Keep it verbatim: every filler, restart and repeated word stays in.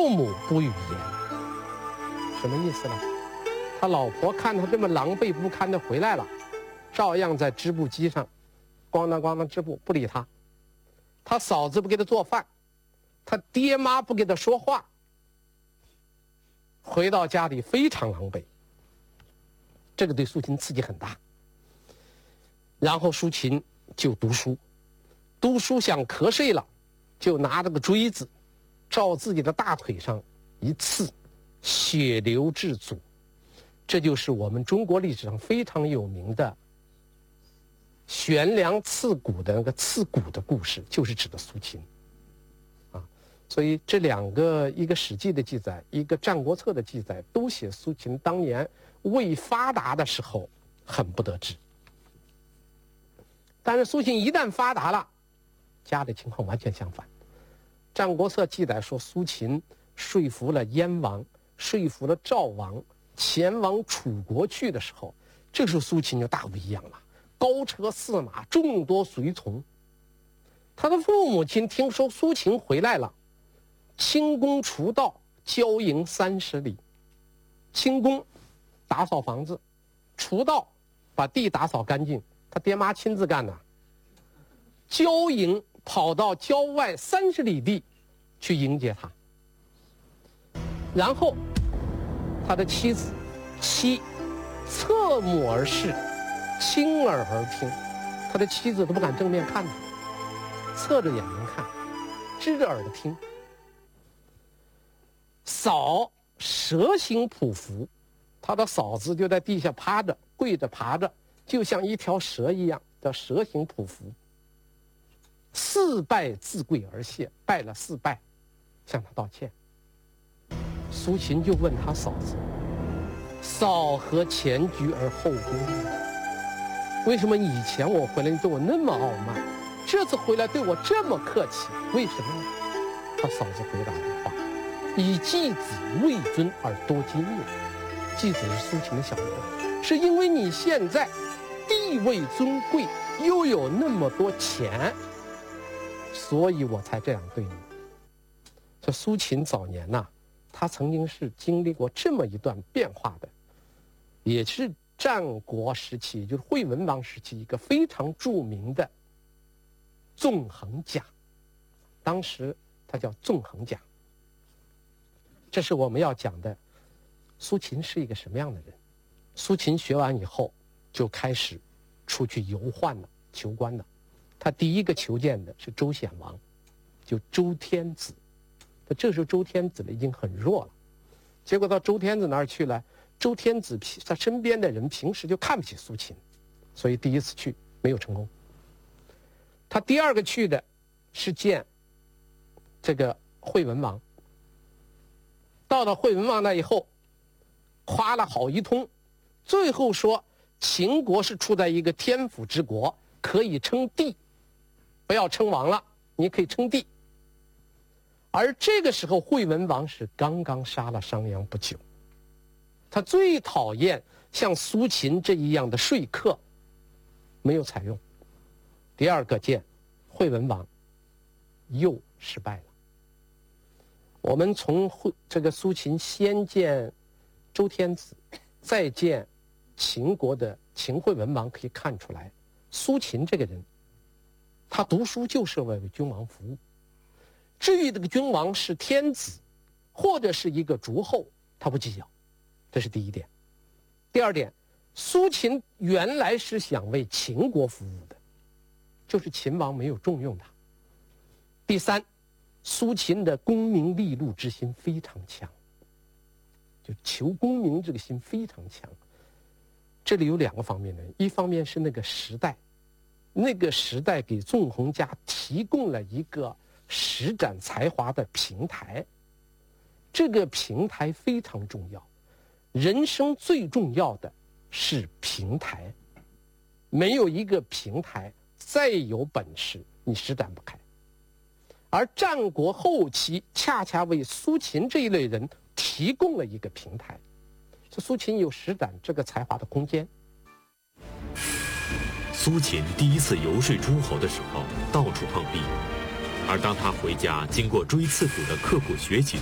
父母不语言，什么意思呢？他老婆看他这么狼狈不堪的回来了，照样在织布机上咣当咣当织布，不理他。他嫂子不给他做饭，他爹妈不给他说话，回到家里非常狼狈。这个对苏秦刺激很大。然后苏秦就读书，读书想瞌睡了，就拿着个锥子照自己的大腿上一刺，血流至足。这就是我们中国历史上非常有名的悬梁刺股的那个刺股的故事，就是指的苏秦啊。所以这两个，一个《史记》的记载，一个《战国策》的记载，都写苏秦当年未发达的时候很不得志。但是苏秦一旦发达了，家里情况完全相反。《战国策》记载说，苏秦说服了燕王，说服了赵王，前往楚国去的时候，这个时候苏秦就大不一样了，高车驷马，众多随从。他的父母亲听说苏秦回来了，清宫除道，郊营三十里。清宫打扫房子，除道把地打扫干净，他爹妈亲自干的。郊营跑到郊外三十里地去迎接他，然后他的妻子妻侧目而视，倾耳而听。他的妻子都不敢正面看他，侧着眼睛看，支着耳朵听。嫂蛇形匍匐，他的嫂子就在地下趴着，跪着爬着，就像一条蛇一样的蛇形匍匐。四拜自跪而谢，拜了四拜，向他道歉。苏秦就问他嫂子：“嫂何前居而后恭？为什么以前我回来你对我那么傲慢，这次回来对我这么客气？为什么呢？”他嫂子回答的话：“以季子位尊而多金也。”季子是苏秦的小名，是因为你现在地位尊贵，又有那么多钱，所以我才这样对你。这苏秦早年呐、啊，他曾经是经历过这么一段变化的，也是战国时期，就是惠文王时期一个非常著名的纵横家，当时他叫纵横家。这是我们要讲的，苏秦是一个什么样的人。苏秦学完以后，就开始出去游宦了，求官了。他第一个求见的是周显王，就周天子。他这时候周天子呢已经很弱了，结果到周天子那儿去了，周天子他身边的人平时就看不起苏秦，所以第一次去没有成功。他第二个去的是见这个惠文王，到了惠文王那以后，夸了好一通，最后说秦国是处在一个天府之国，可以称帝，不要称王了，你可以称帝。而这个时候惠文王是刚刚杀了商鞅不久，他最讨厌像苏秦这一样的说客，没有采用。第二个见惠文王又失败了。我们从惠这个苏秦先见周天子，再见秦国的秦惠文王，可以看出来，苏秦这个人，他读书就是为为君王服务。至于这个君王是天子，或者是一个诸侯，他不计较，这是第一点。第二点，苏秦原来是想为秦国服务的，就是秦王没有重用他。第三，苏秦的功名利禄之心非常强，就求功名这个心非常强。这里有两个方面的，一方面是那个时代，那个时代给纵横家提供了一个施展才华的平台，这个平台非常重要。人生最重要的是平台，没有一个平台，再有本事你施展不开。而战国后期恰恰为苏秦这一类人提供了一个平台，所以苏秦有施展这个才华的空间。 苏秦第一次游说诸侯的时候，到处碰壁。而当他回家经过锥刺股的刻苦学习